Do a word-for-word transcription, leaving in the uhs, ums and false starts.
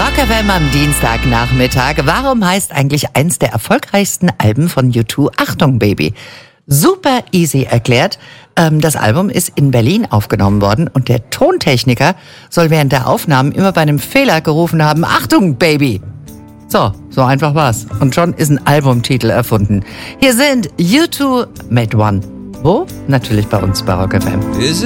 Rock F M am Dienstagnachmittag. Warum heißt eigentlich eins der erfolgreichsten Alben von U zwei Achtung Baby? Super easy erklärt. Ähm, das Album ist in Berlin aufgenommen worden und der Tontechniker soll während der Aufnahmen immer bei einem Fehler gerufen haben, Achtung Baby! So, so einfach war's. Und schon ist ein Albumtitel erfunden. Hier sind U zwei mit One. Wo? Natürlich bei uns bei Rock F M.